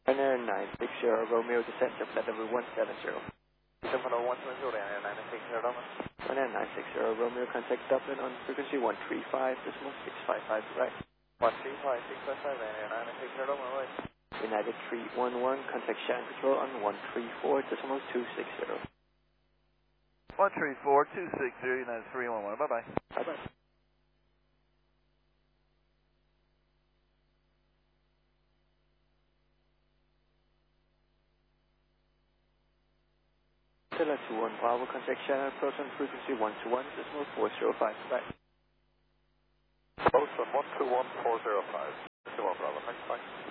Ryanair 960 Romeo descent of flight level 170. Terminal 170, Ryanair 960, Loma. Ryanair 960 Romeo, contact Dublin on frequency 135.655, right. 135.655, Ryanair 960, Loma, right. United 311, contact Shan Control on 134.260. 134.260, United 311, bye-bye. Bye-bye. Stella 21 Bravo, contact Shan approach on frequency 121.405, right. Both on 121.405. 21 Bravo, thanks, bye.